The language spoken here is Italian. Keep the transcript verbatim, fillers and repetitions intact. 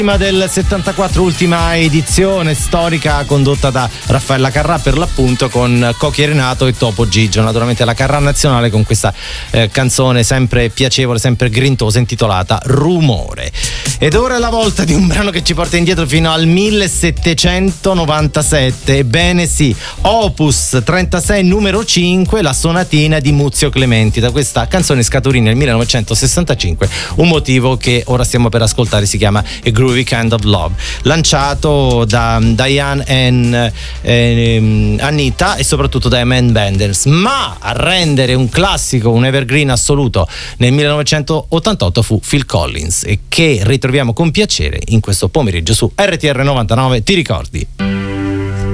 Prima del settantaquattro, ultima edizione storica condotta da Raffaella Carrà, per l'appunto, con Cocchi e Renato e Topo Gigio, naturalmente la Carrà nazionale, con questa eh, canzone sempre piacevole, sempre grintosa, intitolata Rumore. Ed ora è la volta di un brano che ci porta indietro fino al millesettecentonovantasette, ebbene sì, Opus trentasei numero cinque, la sonatina di Muzio Clementi. Da questa canzone scaturì nel millenovecentosessantacinque un motivo che ora stiamo per ascoltare, si chiama A Groovy Kind of Love, lanciato da Diane and eh, Anita e soprattutto da Eman Benders, ma a rendere un classico, un evergreen assoluto nel millenovecentottantotto fu Phil Collins, e che ritroviamo con piacere in questo pomeriggio su R T R novantanove. Ti ricordi?